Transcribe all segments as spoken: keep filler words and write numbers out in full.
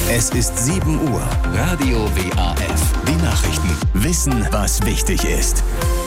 Es ist sieben Uhr. Radio W A F. Die Nachrichten. Wissen, was wichtig ist.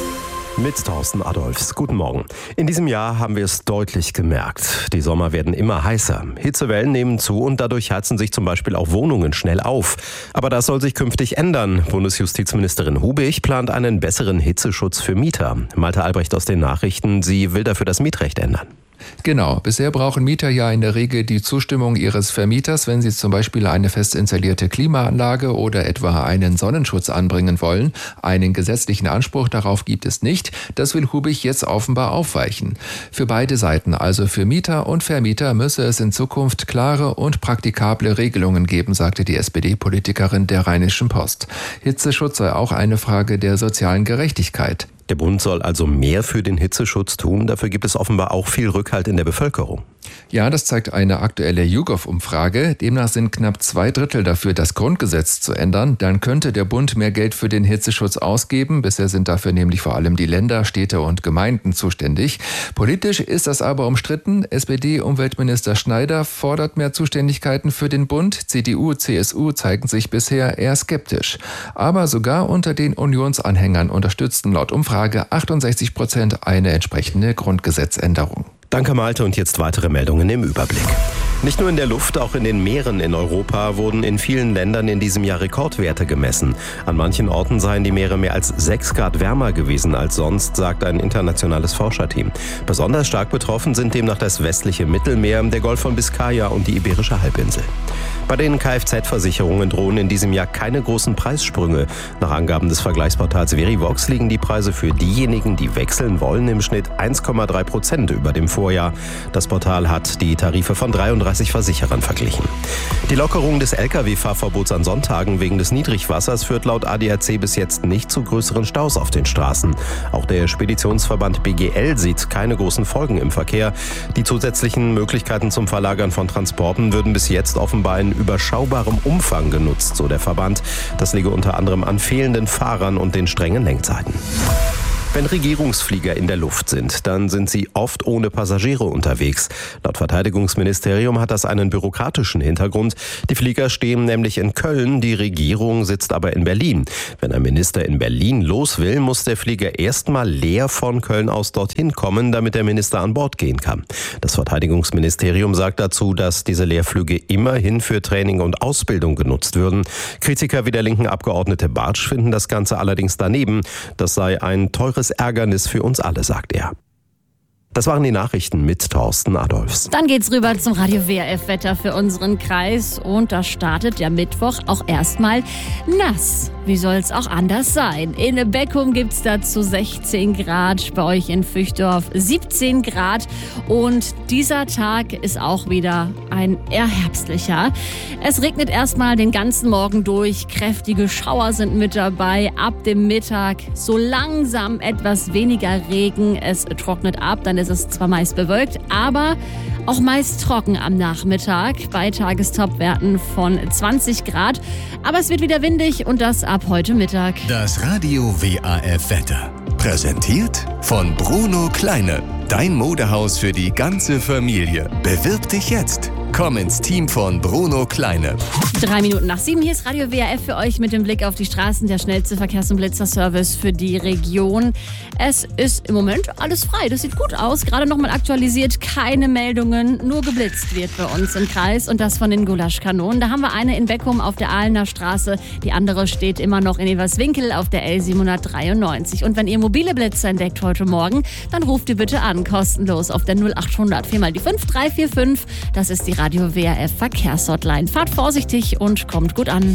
Mit Thorsten Adolfs. Guten Morgen. In diesem Jahr haben wir es deutlich gemerkt. Die Sommer werden immer heißer. Hitzewellen nehmen zu und dadurch heizen sich zum Beispiel auch Wohnungen schnell auf. Aber das soll sich künftig ändern. Bundesjustizministerin Hubig plant einen besseren Hitzeschutz für Mieter. Malte Albrecht aus den Nachrichten. Sie will dafür das Mietrecht ändern. Genau. Bisher brauchen Mieter ja in der Regel die Zustimmung ihres Vermieters, wenn sie zum Beispiel eine fest installierte Klimaanlage oder etwa einen Sonnenschutz anbringen wollen. Einen gesetzlichen Anspruch darauf gibt es nicht. Das will Hubig jetzt offenbar aufweichen. Für beide Seiten, also für Mieter und Vermieter, müsse es in Zukunft klare und praktikable Regelungen geben, sagte die S P D-Politikerin der Rheinischen Post. Hitzeschutz sei auch eine Frage der sozialen Gerechtigkeit. Der Bund soll also mehr für den Hitzeschutz tun. Dafür gibt es offenbar auch viel Rückhalt in der Bevölkerung. Ja, das zeigt eine aktuelle YouGov-Umfrage. Demnach sind knapp zwei Drittel dafür, das Grundgesetz zu ändern. Dann könnte der Bund mehr Geld für den Hitzeschutz ausgeben. Bisher sind dafür nämlich vor allem die Länder, Städte und Gemeinden zuständig. Politisch ist das aber umstritten. S P D-Umweltminister Schneider fordert mehr Zuständigkeiten für den Bund. C D U, C S U zeigen sich bisher eher skeptisch. Aber sogar unter den Unionsanhängern unterstützten laut Umfrage achtundsechzig Prozent eine entsprechende Grundgesetzänderung. Danke Malte und jetzt weitere Meldungen im Überblick. Nicht nur in der Luft, auch in den Meeren in Europa wurden in vielen Ländern in diesem Jahr Rekordwerte gemessen. An manchen Orten seien die Meere mehr als sechs Grad wärmer gewesen als sonst, sagt ein internationales Forscherteam. Besonders stark betroffen sind demnach das westliche Mittelmeer, der Golf von Biskaya und die Iberische Halbinsel. Bei den Kfz-Versicherungen drohen in diesem Jahr keine großen Preissprünge. Nach Angaben des Vergleichsportals Verivox liegen die Preise für diejenigen, die wechseln wollen, im Schnitt eins Komma drei Prozent über dem Vorjahr. Das Portal hat die Tarife von dreiunddreißig Versicherern verglichen. Die Lockerung des L K W-Fahrverbots an Sonntagen wegen des Niedrigwassers führt laut A D A C bis jetzt nicht zu größeren Staus auf den Straßen. Auch der Speditionsverband B G L sieht keine großen Folgen im Verkehr. Die zusätzlichen Möglichkeiten zum Verlagern von Transporten würden bis jetzt offenbar in überschaubarem Umfang genutzt, so der Verband. Das liege unter anderem an fehlenden Fahrern und den strengen Lenkzeiten. Wenn Regierungsflieger in der Luft sind, dann sind sie oft ohne Passagiere unterwegs. Laut Verteidigungsministerium hat das einen bürokratischen Hintergrund. Die Flieger stehen nämlich in Köln, die Regierung sitzt aber in Berlin. Wenn ein Minister in Berlin los will, muss der Flieger erstmal leer von Köln aus dorthin kommen, damit der Minister an Bord gehen kann. Das Verteidigungsministerium sagt dazu, dass diese Leerflüge immerhin für Training und Ausbildung genutzt würden. Kritiker wie der linken Abgeordnete Bartsch finden das Ganze allerdings daneben. Das sei ein teures Ärgernis für uns alle, sagt er. Das waren die Nachrichten mit Thorsten Adolfs. Dann geht's rüber zum Radio W A F-Wetter für unseren Kreis. Und da startet der Mittwoch auch erstmal nass. Wie soll's auch anders sein? In Beckum gibt's dazu sechzehn Grad, bei euch in Füchdorf siebzehn Grad. Und dieser Tag ist auch wieder ein eher herbstlicher. Es regnet erstmal den ganzen Morgen durch. Kräftige Schauer sind mit dabei. Ab dem Mittag so langsam etwas weniger Regen. Es trocknet ab, dann ist es zwar meist bewölkt, aber auch meist trocken am Nachmittag bei Tagestopwerten von zwanzig Grad. Aber es wird wieder windig und das ab heute Mittag. Das Radio W A F-Wetter. Präsentiert von Bruno Kleine. Dein Modehaus für die ganze Familie. Bewirb dich jetzt. Komm ins Team von Bruno Kleine. Drei Minuten nach sieben, hier ist Radio W A F für euch mit dem Blick auf die Straßen, der schnellste Verkehrs- und Blitzerservice für die Region. Es ist im Moment alles frei, das sieht gut aus. Gerade nochmal aktualisiert, keine Meldungen, nur geblitzt wird bei uns im Kreis und das von den Gulaschkanonen. Da haben wir eine in Beckum auf der Ahlener Straße, die andere steht immer noch in Everswinkel auf der L siebenhundertdreiundneunzig. Und wenn ihr mobile Blitzer entdeckt heute Morgen, dann ruft ihr bitte an, kostenlos auf der null achthundert vier mal die fünf drei vier fünf. Das ist die Radio W A F Verkehrshotline. Fahrt vorsichtig und kommt gut an.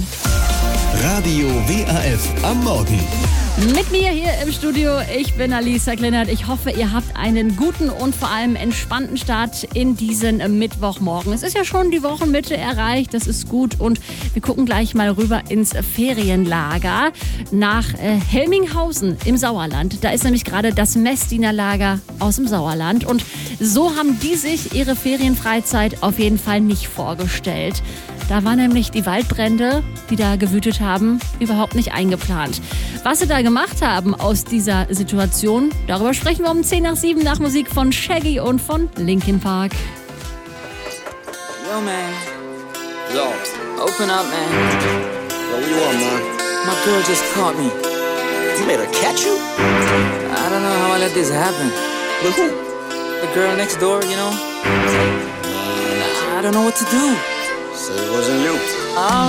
Radio W A F am Morgen. Mit mir hier im Studio, ich bin Alisa Kleinert. Ich hoffe, ihr habt einen guten und vor allem entspannten Start in diesen Mittwochmorgen. Es ist ja schon die Wochenmitte erreicht, das ist gut. Und wir gucken gleich mal rüber ins Ferienlager nach äh, Helminghausen im Sauerland. Da ist nämlich gerade das Messdienerlager aus dem Sauerland. Und so haben die sich ihre Ferienfreizeit auf jeden Fall nicht vorgestellt. Da waren nämlich die Waldbrände, die da gewütet haben, überhaupt nicht eingeplant. Was sie da gemacht haben aus dieser Situation, darüber sprechen wir um zehn nach sieben nach Musik von Shaggy und von Linkin Park. Yo, man. Yo. Open up, man. Yo, what you want, man? My girl just caught me. You made her catch you? I don't know how I let this happen. With who? The girl next door, you know? I don't know what to do. Say it wasn't you. I